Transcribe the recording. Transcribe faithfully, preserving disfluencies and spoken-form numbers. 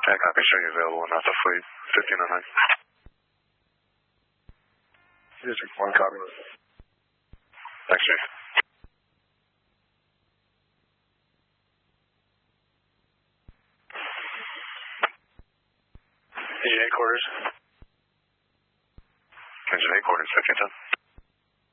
I copy, showing you available in Alpha Fleet, fifteen oh nine. District one, copy. Thanks, Chief. Engine eight quarters. Engine eight quarters, fifteen ten.